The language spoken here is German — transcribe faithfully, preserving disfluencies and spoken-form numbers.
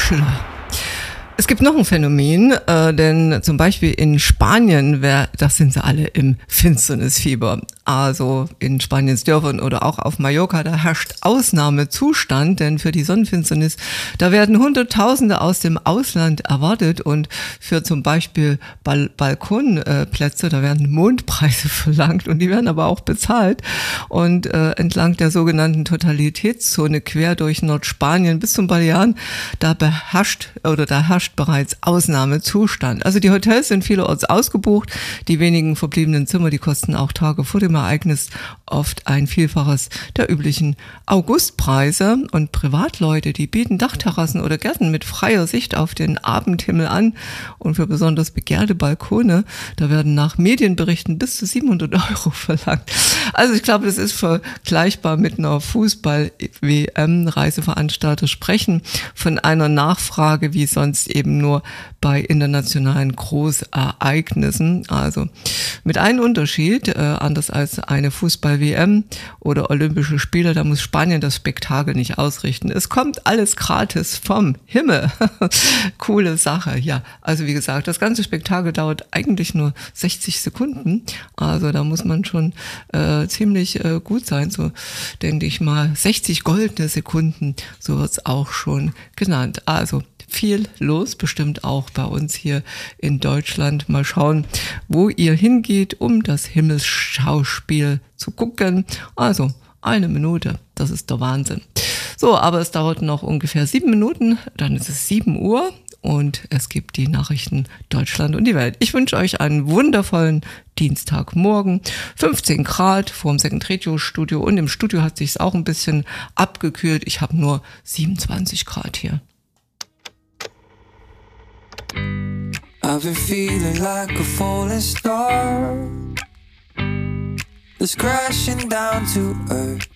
Schiller. Es gibt noch ein Phänomen, äh, denn zum Beispiel in Spanien, wer, das sind sie alle im Finsternisfieber. Also in Spaniens Dörfern oder auch auf Mallorca, da herrscht Ausnahmezustand, denn für die Sonnenfinsternis, da werden Hunderttausende aus dem Ausland erwartet und für zum Beispiel Bal- Balkonplätze, da werden Mondpreise verlangt und die werden aber auch bezahlt. Und äh, entlang der sogenannten Totalitätszone quer durch Nordspanien bis zum Balearen, da beherrscht oder da herrscht bereits Ausnahmezustand. Also die Hotels sind vielerorts ausgebucht, die wenigen verbliebenen Zimmer, die kosten auch Tage vor dem Ereignis oft ein Vielfaches der üblichen Augustpreise und Privatleute, die bieten Dachterrassen oder Gärten mit freier Sicht auf den Abendhimmel an und für besonders begehrte Balkone, da werden nach Medienberichten bis zu siebenhundert Euro verlangt. Also ich glaube, das ist vergleichbar mit einer Fußball-W M. Reiseveranstalter sprechen von einer Nachfrage wie sonst eben nur bei internationalen Großereignissen. Also mit einem Unterschied, äh, anders als eine Fußball-W M oder Olympische Spiele, da muss Spanien das Spektakel nicht ausrichten. Es kommt alles gratis vom Himmel. Coole Sache, ja. Also wie gesagt, das ganze Spektakel dauert eigentlich nur sechzig Sekunden. Also da muss man schon äh, ziemlich äh, gut sein, so denke ich mal. sechzig goldene Sekunden, so wird's auch schon genannt. Also viel los, bestimmt auch bei uns hier in Deutschland. Mal schauen, wo ihr hingeht, um das Himmelsschauspiel zu gucken. Also eine Minute, das ist der Wahnsinn. So, aber es dauert noch ungefähr sieben Minuten, dann ist es sieben Uhr und es gibt die Nachrichten Deutschland und die Welt. Ich wünsche euch einen wundervollen Dienstagmorgen, fünfzehn Grad vorm Second Radio Studio und im Studio hat sich's auch ein bisschen abgekühlt. Ich habe nur siebenundzwanzig Grad hier. I've been feeling like a falling star that's crashing down to earth.